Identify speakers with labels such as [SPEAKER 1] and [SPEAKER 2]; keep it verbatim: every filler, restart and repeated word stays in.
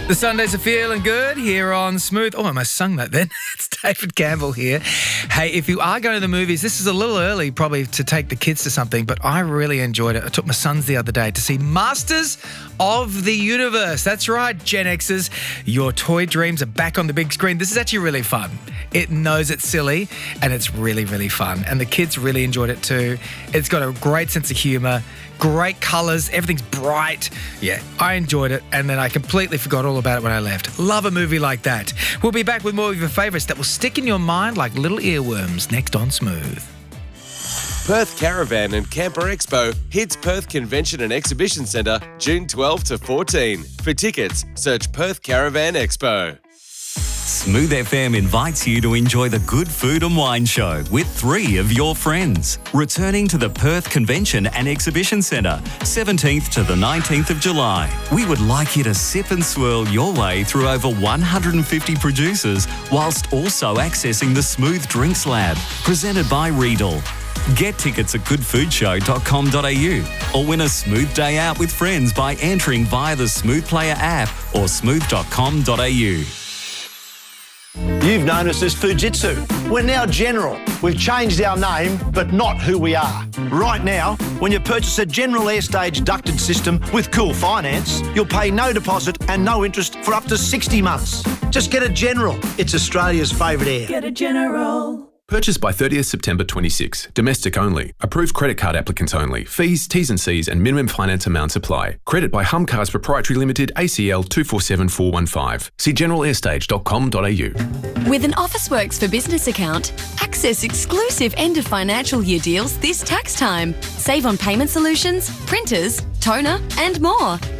[SPEAKER 1] The Sundays are feeling good here on Smooth. Oh, I almost sung that then. It's David Campbell here. Hey, if you are going to the movies, this is a little early probably to take the kids to something, but I really enjoyed it. I took my sons the other day to see Masters of the Universe. That's right, Gen Xers. Your toy dreams are back on the big screen. This is actually really fun. It knows it's silly, and it's really, really fun. And the kids really enjoyed it too. It's got a great sense of humour. Great colours, everything's bright. Yeah, I enjoyed it, and then I completely forgot all about it when I left. Love a movie like that. We'll be back with more of your favourites that will stick in your mind like little earworms next on Smooth.
[SPEAKER 2] Perth Caravan and Camper Expo hits Perth Convention and Exhibition Centre June twelfth to fourteenth. For tickets, search Perth Caravan Expo.
[SPEAKER 3] Smooth F M invites you to enjoy the Good Food and Wine Show with three of your friends. Returning to the Perth Convention and Exhibition Centre, seventeenth to the nineteenth of July. We would like you to sip and swirl your way through over one hundred fifty producers whilst also accessing the Smooth Drinks Lab, presented by Riedel. Get tickets at good food show dot com dot a u or win a smooth day out with friends by entering via the Smooth Player app or smooth dot com dot a u.
[SPEAKER 4] You've known us as Fujitsu. We're now General. We've changed our name, but not who we are. Right now, when you purchase a General Airstage ducted system with Cool Finance, you'll pay no deposit and no interest for up to sixty months. Just get a General. It's Australia's favourite air.
[SPEAKER 5] Get a General.
[SPEAKER 6] Purchased by thirtieth September twenty-six. Domestic only. Approved credit card applicants only. Fees, T's and C's and minimum finance amounts apply. Credit by Humcars Proprietary Limited, A C L two four seven four one five. See general airstage dot com dot a u.
[SPEAKER 7] With an Officeworks for Business account, access exclusive end of financial year deals this tax time. Save on payment solutions, printers, toner and more.